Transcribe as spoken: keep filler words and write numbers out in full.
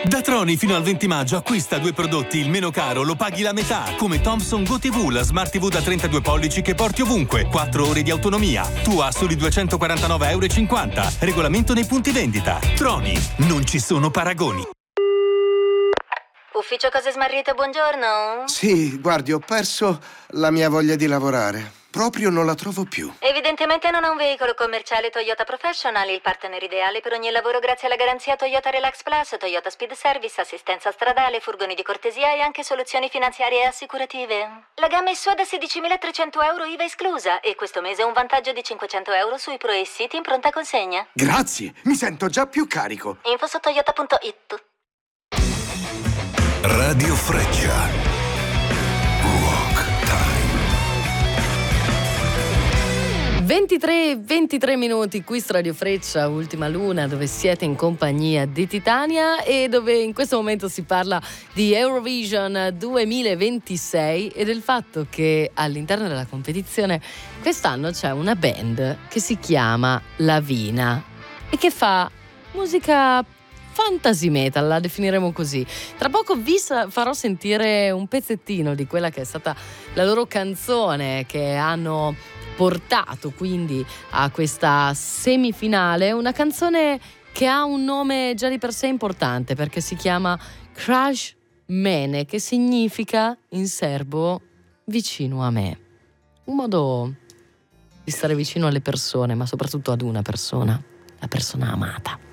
Da Troni fino al venti maggio acquista due prodotti, il meno caro lo paghi la metà, come Thomson Go ti vu, la Smart ti vu da trentadue pollici che porti ovunque, quattro ore di autonomia. Tu a soli duecentoquarantanove e cinquanta euro. Regolamento nei punti vendita. Troni, non ci sono paragoni. Ufficio Cose Smarrite, buongiorno. Sì, guardi, ho perso la mia voglia di lavorare. Proprio non la trovo più. Evidentemente non ha un veicolo commerciale Toyota Professional, il partner ideale per ogni lavoro grazie alla garanzia Toyota Relax Plus, Toyota Speed Service, assistenza stradale, furgoni di cortesia e anche soluzioni finanziarie e assicurative. La gamma è sua da sedicimilatrecento euro I V A esclusa e questo mese ha un vantaggio di cinquecento euro sui Pro e City in pronta consegna. Grazie, mi sento già più carico. Info su toyota punto it. Radio Freccia. ventitré ventitré minuti qui su Radio Freccia, Ultima Luna, dove siete in compagnia di Titania e dove in questo momento si parla di Eurovision duemilaventisei e del fatto che all'interno della competizione quest'anno c'è una band che si chiama Lavina e che fa musica fantasy metal, la definiremo così. Tra poco vi farò sentire un pezzettino di quella che è stata la loro canzone che hanno portato quindi a questa semifinale, una canzone che ha un nome già di per sé importante perché si chiama Crash Mene, che significa in serbo vicino a me. Un modo di stare vicino alle persone, ma soprattutto ad una persona, la persona amata.